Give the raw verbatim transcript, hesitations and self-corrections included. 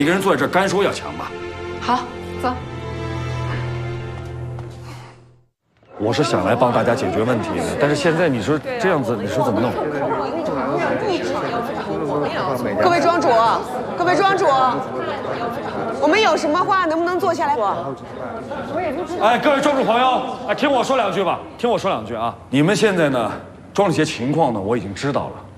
一个人坐在这儿，干说要强吧？ 好，走。 我是想来帮大家解决问题的，但是现在你说这样子，你说怎么弄？ 各位庄主，各位庄主，我们有什么话能不能坐下来说？ 哎，各位庄主朋友，哎，听我说两句吧，听我说两句啊！你们现在呢，庄这些情况呢，我已经知道了。